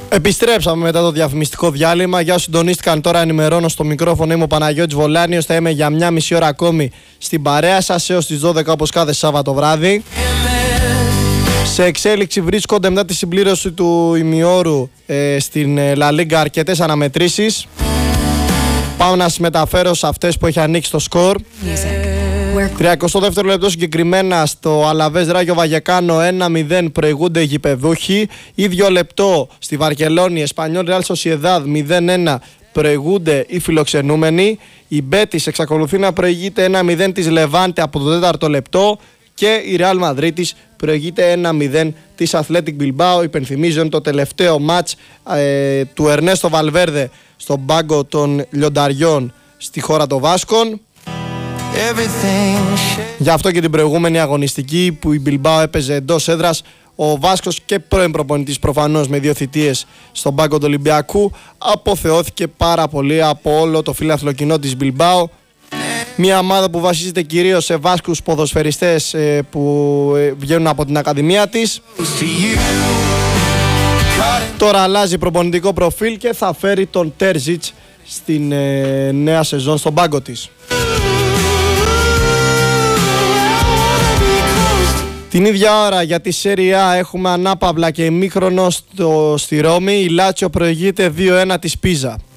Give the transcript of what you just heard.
Επιστρέψαμε μετά το διαφημιστικό διάλειμμα. Για όσοι συντονίστηκαν τώρα, ενημερώνω στο μικρόφωνο. Είμαι ο Παναγιώτης Βολάνιος. Θα είμαι για μια μισή ώρα ακόμη στην παρέα σας έως τις 12 όπως κάθε Σάββατο βράδυ. Σε εξέλιξη βρίσκονται μετά τη συμπλήρωση του ημιώρου στην La Liga αρκετές αναμετρήσεις. Πάω να σας μεταφέρω σε αυτές που έχει ανοίξει το σκορ. 32ο λεπτό συγκεκριμένα στο Αλαβές Ράγιο Βαγεκάνο 1-0 προηγούνται οι γηπεδούχοι. Ίδιο λεπτό στη Βαρκελόνη Εσπανιόλ Ρεάλ Σοσιεδάδ 0-1 προηγούνται οι φιλοξενούμενοι. Η Μπέτις εξακολουθεί να προηγείται 1-0 της Λεβάντε από το 4ο λεπτό. Και η Ρεάλ Μαδρίτης προηγείται 1-0 της Athletic Bilbao. Υπενθυμίζω, είναι το τελευταίο μάτς του Ερνέστο Βαλβέρδε στον πάγκο των λιονταριών στη χώρα των Βάσκων. Γι' αυτό και την προηγούμενη αγωνιστική που η Bilbao έπαιζε εντός έδρας, ο Βάσκος και πρώην προπονητής προφανώς με 2 θητείες στον πάγκο του Ολυμπιακού αποθεώθηκε πάρα πολύ από όλο το φιλάθλο κοινό της Bilbao. Μια ομάδα που βασίζεται κυρίως σε Βάσκους ποδοσφαιριστές που βγαίνουν από την ακαδημία της. Τώρα αλλάζει προπονητικό προφίλ και θα φέρει τον Τέρζιτς στην νέα σεζόν στον πάγκο της. Την ίδια ώρα για τη Serie A έχουμε ανάπαυλα και ημίχρονο στη Ρώμη. Η Λάτσιο προηγείται 2-1 της Πίζα.